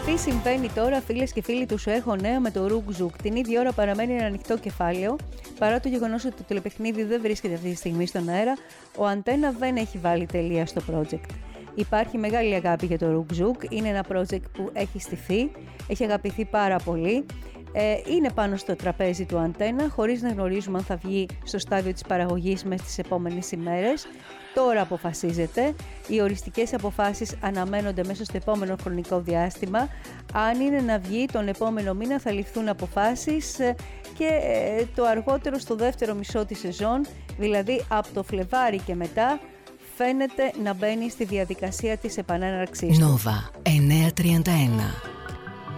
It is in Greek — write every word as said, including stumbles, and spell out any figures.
Τι συμβαίνει τώρα, φίλες και φίλοι του Σου Έχω Νέα με το Ρουκ Ζουκ? Την ίδια ώρα παραμένει ένα ανοιχτό κεφάλαιο, παρά το γεγονός ότι το τηλεπαιχνίδι δεν βρίσκεται αυτή τη στιγμή στον αέρα, ο Αντένα δεν έχει βάλει τελεία στο project. Υπάρχει μεγάλη αγάπη για το Ρουκ Ζουκ, είναι ένα project που έχει στηθεί, έχει αγαπηθεί πάρα πολύ. Ε, είναι πάνω στο τραπέζι του Αντένα, χωρίς να γνωρίζουμε αν θα βγει στο στάδιο της παραγωγής μέσα στις επόμενες ημέρες. Τώρα αποφασίζεται, οι οριστικές αποφάσεις αναμένονται μέσα στο επόμενο χρονικό διάστημα. Αν είναι να βγει τον επόμενο μήνα θα ληφθούν αποφάσεις και το αργότερο στο δεύτερο μισό της σεζόν, δηλαδή από το Φλεβάρι και μετά, φαίνεται να μπαίνει στη διαδικασία της επανέναρξης του. Νόβα εννιακόσια τριάντα ένα.